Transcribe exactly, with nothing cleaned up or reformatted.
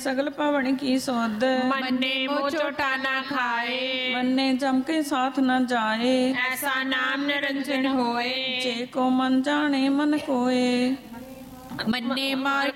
सगल पवन की सोध, मन्ने मोह चोटा ना खाए, मन्ने जम के साथ न जाए, ऐसा नाम निरंजन होए, जे को मन जाने मन कोए। मन्ने मार